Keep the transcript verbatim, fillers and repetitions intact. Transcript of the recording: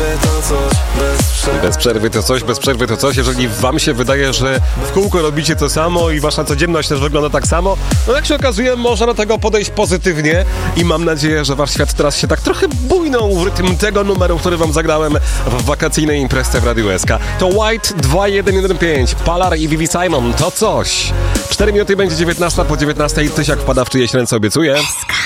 przerwy to coś, bez przerwy. Bez przerwy to coś, bez przerwy to coś. Jeżeli wam się wydaje, że w kółko robicie to samo i wasza codzienność też wygląda tak samo, no jak się okazuje, można do tego podejść pozytywnie i mam nadzieję, że wasz świat teraz się tak trochę bujnął w rytm tego numeru, który wam zagrałem w wakacyjnej imprezie w Radiu S K. To White dwa jeden jeden pięć, Palar i Vivi Simon, to coś. cztery minuty będzie dziewiętnasta po dziewiętnastej, Tysiak wpada w czyjeś ręce, obiecuję.